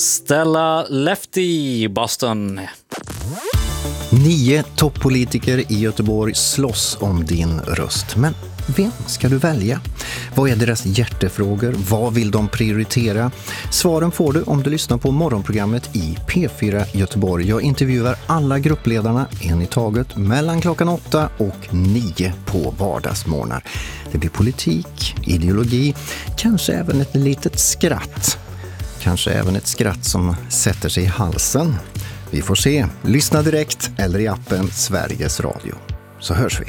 Stella Lefty, Boston. 9 toppolitiker i Göteborg slåss om din röst. Men vem ska du välja? Vad är deras hjärtefrågor? Vad vill de prioritera? Svaren får du om du lyssnar på morgonprogrammet i P4 Göteborg. Jag intervjuar alla gruppledarna en i taget mellan klockan 8 och 9 på vardagsmorgnar. Det blir politik, ideologi, kanske även ett litet skratt. Kanske även ett skratt som sätter sig i halsen. Vi får se. Lyssna direkt eller i appen Sveriges Radio. Så hörs vi.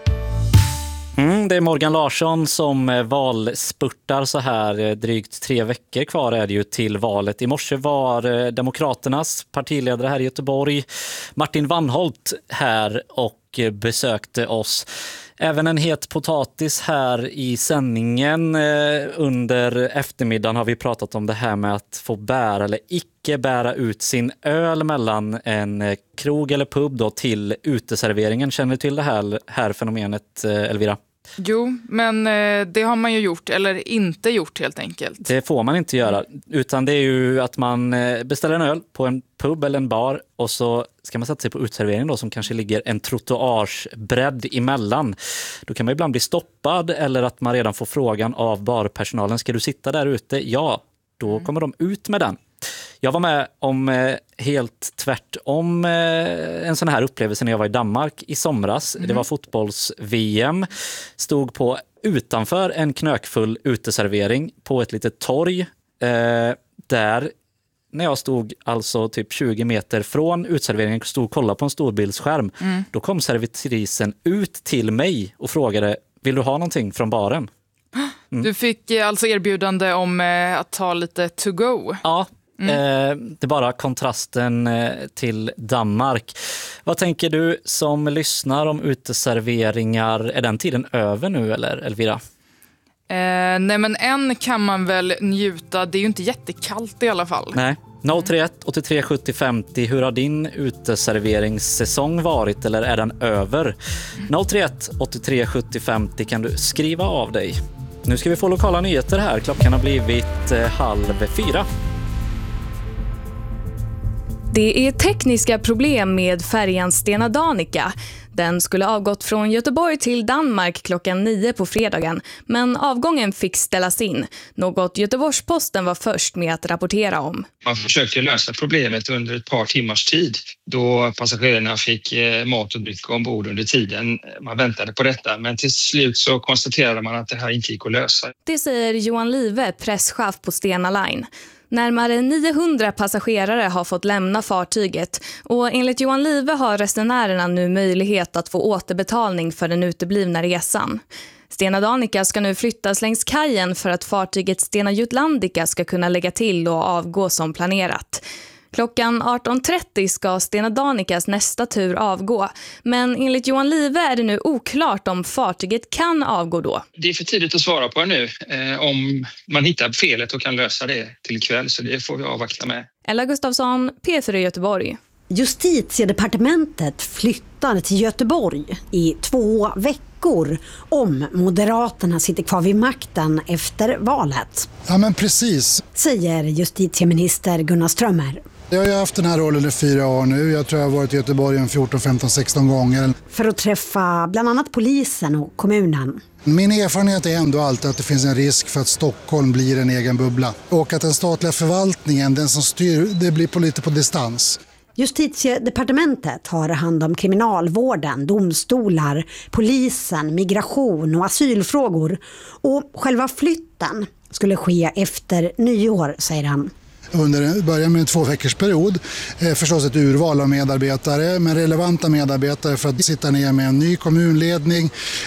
Det är Morgan Larsson som valspurtar så här. Drygt 3 veckor kvar är det ju till valet. I morse var Demokraternas partiledare här i Göteborg, Martin Wannholt, här och besökte oss. Även en het potatis här i sändningen. Under eftermiddagen har vi pratat om det här med att få bära eller icke bära ut sin öl mellan en krog eller pub då till uteserveringen. Känner du till det här fenomenet, Elvira? Jo, men det har man ju gjort eller inte gjort helt enkelt. Det får man inte göra, utan det är ju att man beställer en öl på en pub eller en bar och så ska man sätta sig på uteserveringen då som kanske ligger en trottoarsbredd emellan. Då kan man ibland bli stoppad eller att man redan får frågan av barpersonalen: ska du sitta där ute? Ja, då kommer de ut med den. Jag var med om helt tvärtom en sån här upplevelse när jag var i Danmark i somras. Det var fotbolls-VM. Stod på utanför en knökfull uteservering på ett litet torg. Där, när jag stod alltså typ 20 meter från uteserveringen, stod och kollade på en storbildsskärm. Då kom servitrisen ut till mig och frågade: vill du ha någonting från baren? Du fick alltså erbjudande om att ta lite to go. Ja. Det är bara kontrasten till Danmark. Vad tänker du som lyssnar om uteserveringar? Är den tiden över nu eller, Elvira? Nej, men än kan man väl njuta. Det är ju inte jättekallt i alla fall. Nej. 031 83 70 50. Hur har din uteserveringssäsong varit eller är den över? 031 83 70 50 kan du skriva av dig. Nu ska vi få lokala nyheter här. Klockan har blivit 3:30. Det är tekniska problem med färjan Stena Danica. Den skulle avgått från Göteborg till Danmark klockan 9 på fredagen, men avgången fick ställas in. Något Göteborgs-Posten var först med att rapportera om. Man försökte lösa problemet under ett par timmars tid då passagerarna fick mat och dryck ombord under tiden. Man väntade på detta, men till slut så konstaterade man att det här inte gick att lösa. Det säger Johan Live, presschef på Stena Line. Närmare 900 passagerare har fått lämna fartyget och enligt Johan Live har resenärerna nu möjlighet att få återbetalning för den uteblivna resan. Stena Danica ska nu flyttas längs kajen för att fartyget Stena Jutlandica ska kunna lägga till och avgå som planerat. Klockan 18.30 ska Stena Danicas nästa tur avgå, men enligt Johan Live är det nu oklart om fartyget kan avgå då. Det är för tidigt att svara på nu. Om man hittar felet och kan lösa det till ikväll, så det får vi avvakta med. Ella Gustafsson, P4 Göteborg. Justitiedepartementet flyttar till Göteborg i 2 veckor om Moderaterna sitter kvar vid makten efter valet. Ja, men precis, säger justitieminister Gunnar Strömmer. Jag har ju haft den här rollen i 4 år nu. Jag tror jag har varit i Göteborg 14, 15, 16 gånger. För att träffa bland annat polisen och kommunen. Min erfarenhet är ändå alltid att det finns en risk för att Stockholm blir en egen bubbla. Och att den statliga förvaltningen, den som styr, det blir lite på distans. Justitiedepartementet har hand om kriminalvården, domstolar, polisen, migration och asylfrågor. Och själva flytten skulle ske efter nyår, säger han. Början med en 2 veckors period. Förstås ett urval av medarbetare, men relevanta medarbetare för att sitta ner med en ny kommunledning,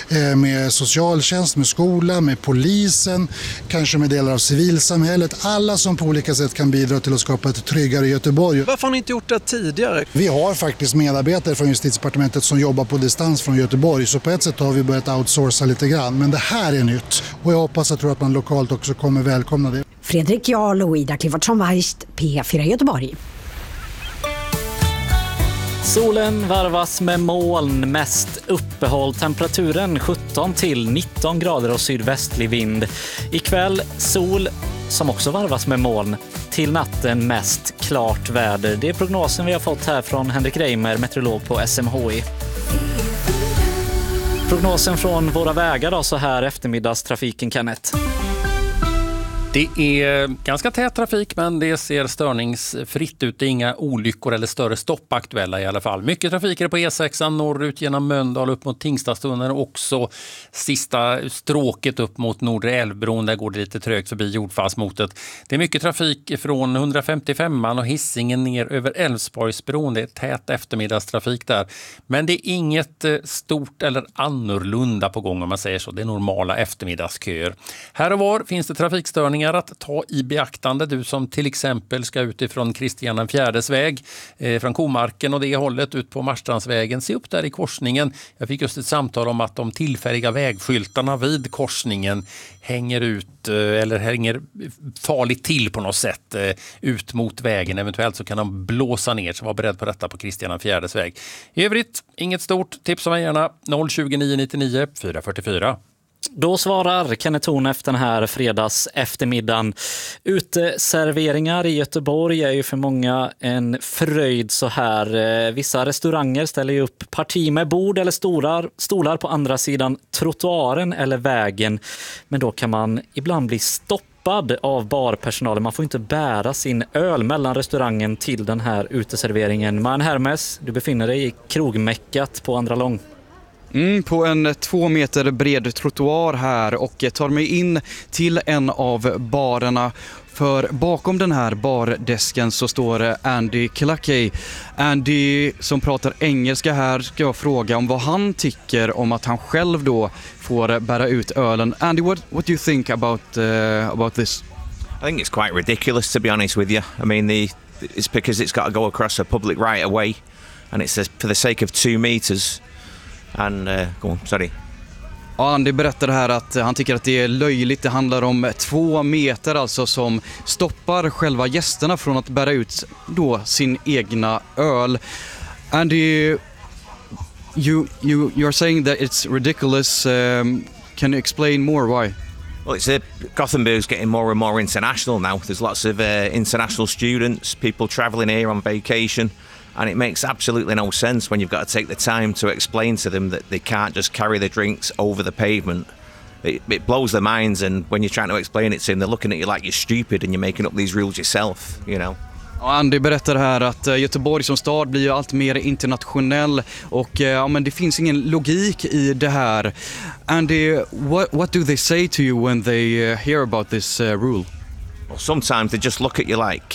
med socialtjänst, med skola, med polisen, kanske med delar av civilsamhället. Alla som på olika sätt kan bidra till att skapa ett tryggare Göteborg. Varför har ni inte gjort det tidigare? Vi har faktiskt medarbetare från Justitiedepartementet som jobbar på distans från Göteborg, så på ett sätt har vi börjat outsourca lite grann. Men det här är nytt och jag hoppas att man lokalt också kommer välkomna det. Fredrik Jarl och Ida Cliffordsson-Weist, P4 Göteborg. Solen varvas med moln, mest uppehåll, temperaturen 17 till 19 grader och sydvästlig vind. Ikväll sol som också varvas med moln till natten mest klart väder. Det är prognosen vi har fått här från Henrik Reimer, meteorolog på SMHI. Prognosen från våra vägar då, så här eftermiddagstrafiken, Kenneth. Det är ganska tät trafik, men det ser störningsfritt ut. Det är inga olyckor eller större stopp aktuella i alla fall. Mycket trafik är på E6 norrut genom Mölndal upp mot Tingstadstunneln och också sista stråket upp mot Nordre Älvbron. Där går det lite trögt förbi Jordfastmotet. Det är mycket trafik från 155an och Hisingen ner över Älvsborgsbron. Det är tät eftermiddagstrafik där. Men det är inget stort eller annorlunda på gång om man säger så. Det är normala eftermiddagsköer. Här och var finns det trafikstörningar att ta i beaktande. Du som till exempel ska utifrån Kristian IV:s väg från Komarken och det hållet ut på Marstrandsvägen. Se upp där i korsningen. Jag fick just ett samtal om att de tillfälliga vägskyltarna vid korsningen hänger ut eller hänger farligt till på något sätt ut mot vägen. Eventuellt så kan de blåsa ner, så var beredd på detta på Kristian IV:s väg. I övrigt, inget stort. Tipsa mig gärna 020 999 444. Då svarar Kenneth Hornef den här fredags eftermiddagen. Uteserveringar i Göteborg är ju för många en fröjd så här. Vissa restauranger ställer ju upp parti med bord eller stolar på andra sidan trottoaren eller vägen. Men då kan man ibland bli stoppad av barpersonalen. Man får inte bära sin öl mellan restaurangen till den här uteserveringen. Man Hermes, du befinner dig i krogmäckat på Andra Lång. På en 2 meter bred trottoar här och tar mig in till en av barerna. För bakom den här bardesken så står Andy Cluckey. Andy som pratar engelska här ska jag fråga om vad han tycker om att han själv då får bära ut ölen. Andy, what do you think about this? I think it's quite ridiculous, to be honest with you. I mean, it's because it's got to go across a public right of way and it's for the sake of 2 meters. And go on, sorry. Ja, Andy berättar här att han tycker att det är löjligt. Det handlar om 2 meter alltså som stoppar själva gästerna från att bära ut då sin egna öl. Andy, you're saying that it's ridiculous. Can you explain more why? Well, Gothenburg's getting more and more international now. There's lots of international students, people travelling here on vacation. And it makes absolutely no sense when you've got to take the time to explain to them that they can't just carry the drinks over the pavement. It blows their minds, and when you're trying to explain it to them, they're looking at you like you're stupid and you're making up these rules yourself, you know. Andy berättar här att Göteborg som stad blir ju allt mer internationell och men det finns ingen logik i det här. Andy, what do they say to you when they hear about this rule? Well, sometimes they just look at you like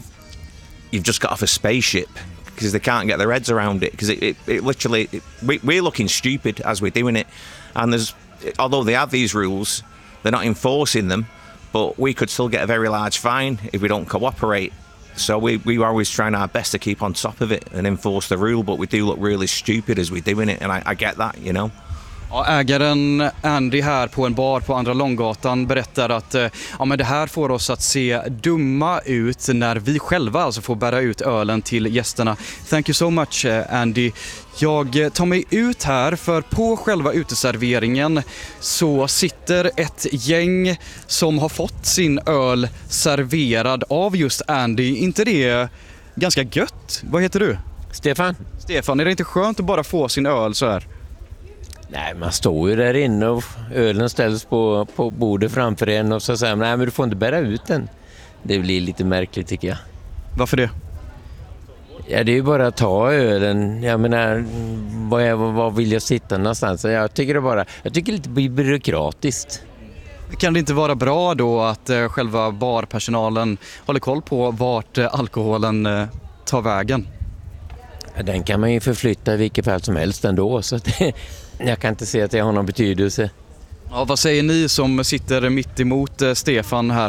you've just got off a spaceship. Because they can't get their heads around it. Because it literally, we're looking stupid as we're doing it. And although they have these rules, they're not enforcing them. But we could still get a very large fine if we don't cooperate. So we are always trying our best to keep on top of it and enforce the rule. But we do look really stupid as we're doing it. And I get that, you know. Ja, ägaren Andy här på en bar på Andra Långgatan berättar att men det här får oss att se dumma ut när vi själva alltså får bära ut ölen till gästerna. Thank you so much, Andy. Jag tar mig ut här, för på själva uteserveringen så sitter ett gäng som har fått sin öl serverad av just Andy. Inte det ganska gött? Vad heter du? Stefan, är det inte skönt att bara få sin öl så här? Nej, man står ju där inne och ölen ställs på bordet framför en och så säger man, nej men du får inte bära ut den. Det blir lite märkligt tycker jag. Varför det? Ja, det är ju bara att ta ölen. Jag menar, var vill jag sitta någonstans? Jag tycker lite byråkratiskt. Kan det inte vara bra då att själva barpersonalen håller koll på vart alkoholen tar vägen? Ja, den kan man ju förflytta i vilket fall som helst ändå, så att jag kan inte se att det har någon betydelse. Ja, vad säger ni som sitter mitt emot Stefan här?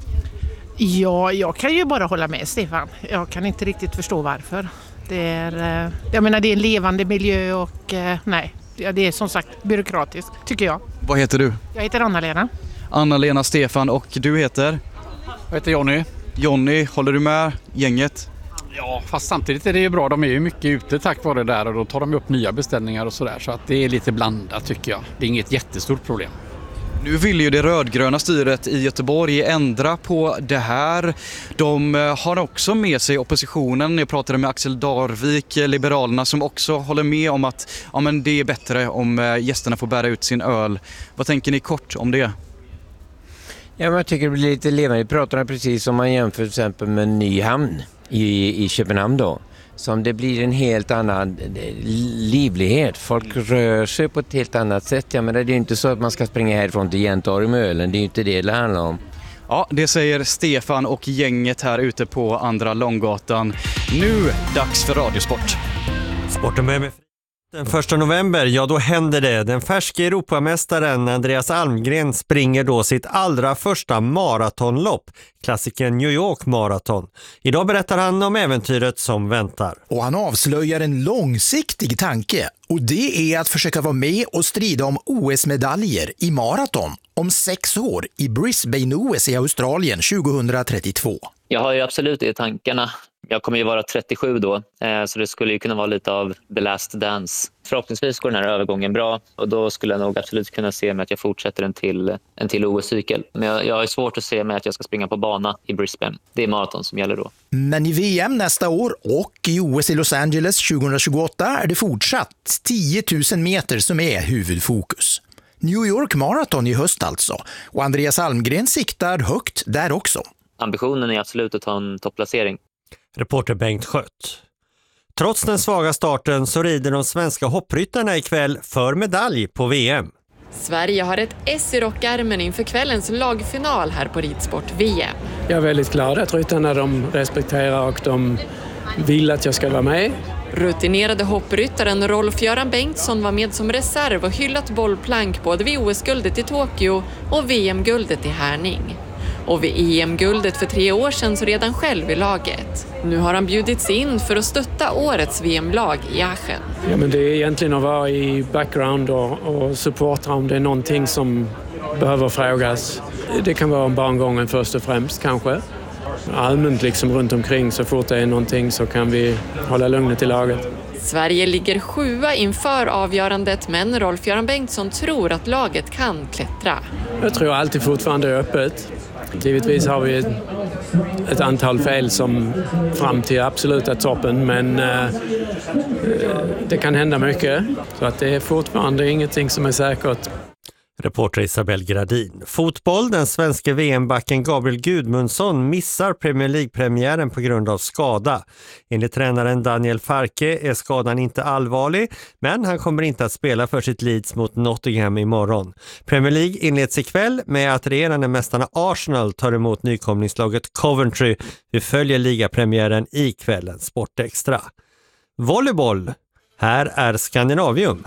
Ja, jag kan ju bara hålla med Stefan. Jag kan inte riktigt förstå varför. Det är en levande miljö och nej, det är som sagt byråkratiskt tycker jag. Vad heter du? Jag heter Anna-Lena. Anna-Lena, Stefan, och du heter? Jag heter Jonny. Jonny, håller du med gänget? Ja, fast samtidigt är det ju bra. De är ju mycket ute tack vare det där och då tar de upp nya beställningar och sådär. Så att det är lite blandat tycker jag. Det är inget jättestort problem. Nu vill ju det rödgröna styret i Göteborg ändra på det här. De har också med sig oppositionen. Jag pratade med Axel Darvik, Liberalerna, som också håller med om att men det är bättre om gästerna får bära ut sin öl. Vad tänker ni kort om det? Ja, men jag tycker det blir lite levande. Vi pratar precis om man jämför till exempel med Nyhamn i Köpenhamn då. Som det blir en helt annan livlighet. Folk rör sig på ett helt annat sätt. Ja, men det är ju inte så att man ska springa härifrån till Jentorg med ölen. Det är ju inte det handlar om. Ja, det säger Stefan och gänget här ute på Andra Långgatan. Nu dags för Radiosport. Sporten börjar med den 1 november, ja då händer det. Den färske Europamästaren Andreas Almgren springer då sitt allra första maratonlopp, klassikern New York Marathon. Idag berättar han om äventyret som väntar. Och han avslöjar en långsiktig tanke, och det är att försöka vara med och strida om OS-medaljer i maraton om 6 år i Brisbane-OS i Australien 2032. Jag har ju absolut det i tankarna. Jag kommer ju vara 37 då, så det skulle ju kunna vara lite av the last dance. Förhoppningsvis går den här övergången bra, och då skulle jag nog absolut kunna se mig att jag fortsätter en till OS-cykel. Men jag har svårt att se mig att jag ska springa på bana i Brisbane. Det är maraton som gäller då. Men i VM nästa år och i OS i Los Angeles 2028 är det fortsatt 10 000 meter som är huvudfokus. New York Marathon i höst alltså, och Andreas Almgren siktar högt där också. Ambitionen är absolut att ta en topplacering. Reporter Bengt Schött. Trots den svaga starten så rider de svenska hoppryttarna ikväll för medalj på VM. Sverige har ett S i rockärmen inför kvällens lagfinal här på Ridsport-VM. Jag är väldigt glad att ryttarna de respekterar och de vill att jag ska vara med. Rutinerade hoppryttaren Rolf-Göran Bengtsson var med som reserv och hyllat bollplank både vid OS-guldet i Tokyo och VM-guldet i Härning. Och vid EM-guldet för 3 år sedan så redan själv i laget. Nu har han bjudits in för att stötta årets VM-lag i Aachen. Ja, men det är egentligen att vara i background och supporta om det är någonting som behöver frågas. Det kan vara om barngången först och främst kanske. Allmänt liksom runt omkring, så fort det är någonting så kan vi hålla lugnet i laget. Sverige ligger 7 inför avgörandet, men Rolf-Göran Bengtsson tror att laget kan klättra. Jag tror alltid fortfarande är öppet. Givetvis har vi ett antal fel som fram till absoluta toppen, men det kan hända mycket. Så att det är fortfarande ingenting som är säkert. Reporter Isabel Gradin. Fotboll, den svenska VM-backen Gabriel Gudmundsson missar Premier League-premiären på grund av skada. Enligt tränaren Daniel Farke är skadan inte allvarlig, men han kommer inte att spela för sitt Leeds mot Nottingham imorgon. Premier League inleds ikväll med att regerande mästarna Arsenal tar emot nykomlingslaget Coventry. Vi följer ligapremiären i kvällens Sportextra. Volleyboll. Här är Skandinavium.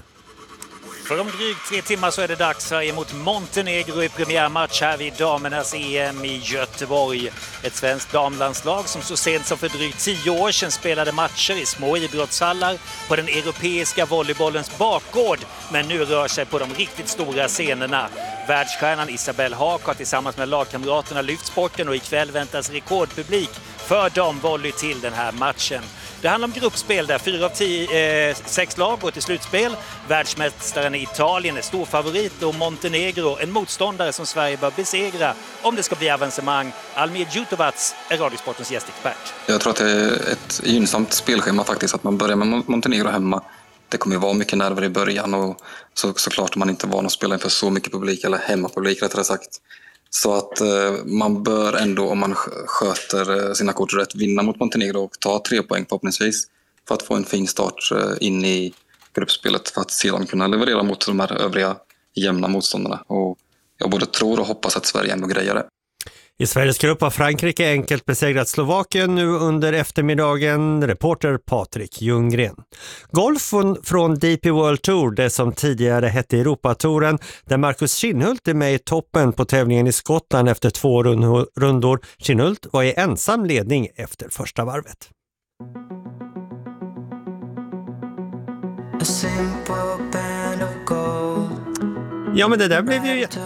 För om drygt 3 timmar så är det dags Sverige mot Montenegro i premiärmatch här vid damernas EM i Göteborg. Ett svenskt damlandslag som så sent som för drygt 10 år sedan spelade matcher i små idrottshallar på den europeiska volleybollens bakgård, men nu rör sig på de riktigt stora scenerna. Världsstjärnan Isabelle Haak har tillsammans med lagkamraterna lyft sporten, och ikväll väntas rekordpublik för damvolley till den här matchen. Det handlar om gruppspel där 4 av 6 lag går till slutspel. Världsmästaren i Italien är stor favorit, och Montenegro en motståndare som Sverige bör besegra om det ska bli avancemang. Almir Djutovac är Radiosportens gästexpert. Jag tror att det är ett gynnsamt spelschema faktiskt, att man börjar med Montenegro hemma. Det kommer ju vara mycket nerver i början, och såklart man inte är van att spela inför så mycket publik, eller hemmapublik rättare sagt. Så att man bör ändå, om man sköter sina kort rätt, vinna mot Montenegro och ta 3 poäng förhoppningsvis, för att få en fin start in i gruppspelet, för att sedan kunna leverera mot de här övriga jämna motståndarna. Och jag både tror och hoppas att Sverige ändå grejer det. I Sveriges grupp har Frankrike enkelt besegrat Slovakien nu under eftermiddagen. Reporter Patrik Ljunggren. Golf från DP World Tour, det som tidigare hette Europatouren, där Marcus Kinhult är med i toppen på tävlingen i Skottland efter 2 rundor. Kinhult var i ensam ledning efter första varvet. Ja, men det där blev ju